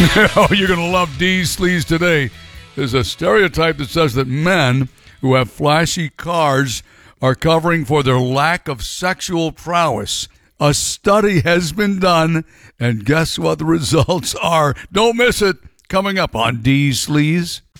Oh, you're going to love D's Sleaze today. There's a stereotype that says that men who have flashy cars are covering for their lack of sexual prowess. A study has been done, and guess what the results are? Don't miss it. Coming up on D's Sleaze.